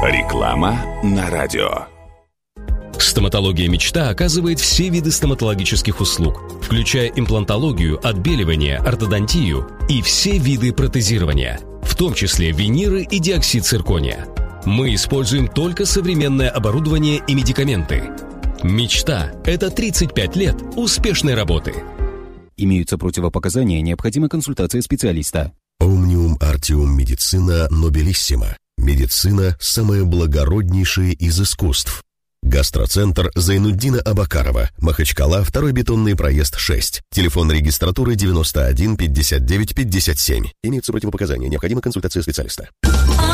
Реклама на радио. Стоматология «Мечта» оказывает все виды стоматологических услуг, включая имплантологию, отбеливание, ортодонтию и все виды протезирования, в том числе виниры и диоксид циркония. Мы используем только современное оборудование и медикаменты. «Мечта» — это 35 лет успешной работы. Имеются противопоказания, необходима консультация специалиста. Omnium Artium Medicina Nobilissima. Медицина – самое благороднейшее из искусств. Гастроцентр Зайнуддина Абакарова, Махачкала, 2-й бетонный проезд 6. Телефон регистратуры 91 59 57. Имеются противопоказания, необходима консультация специалиста.